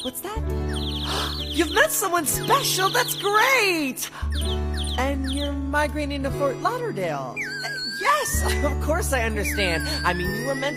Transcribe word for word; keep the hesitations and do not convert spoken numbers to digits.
What's that? You've met someone special. That's great. And you're migrating to Fort Lauderdale. Uh, Yes, of course I understand. I mean, you were meant